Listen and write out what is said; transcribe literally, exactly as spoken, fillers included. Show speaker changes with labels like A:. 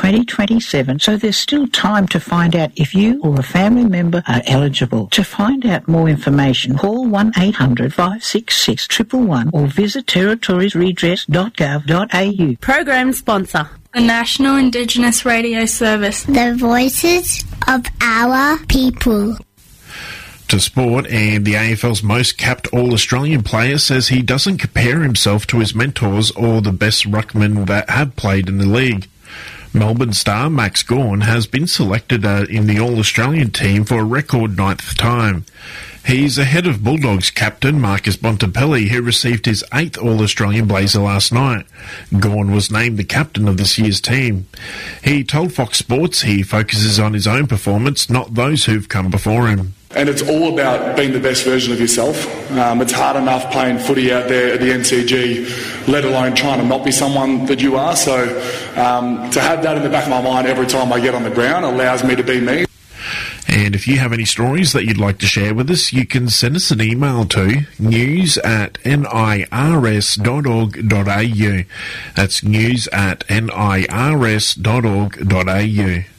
A: twenty twenty-seven, so there's still time to find out if you or a family member are eligible. To find out more information, call one eight hundred five six six one one one or visit territories redress dot gov dot a u.
B: Program sponsor,
C: the National Indigenous Radio Service.
D: The voices of our people.
E: To sport, and the A F L's most capped All-Australian player says he doesn't compare himself to his mentors or the best ruckmen that have played in the league. Melbourne star Max Gawn has been selected uh, in the All-Australian team for a record ninth time. He's ahead of Bulldogs captain Marcus Bontempelli, who received his eighth All-Australian blazer last night. Gawn was named the captain of this year's team. He told Fox Sports he focuses on his own performance, not those who've come before him.
F: And it's all about being the best version of yourself. Um, it's hard enough playing footy out there at the N C G, let alone trying to not be someone that you are. So um, to have that in the back of my mind every time I get on the ground allows me to be me.
E: And if you have any stories that you'd like to share with us, you can send us an email to news at nirs dot org dot a u. That's news at nirs dot org dot a u.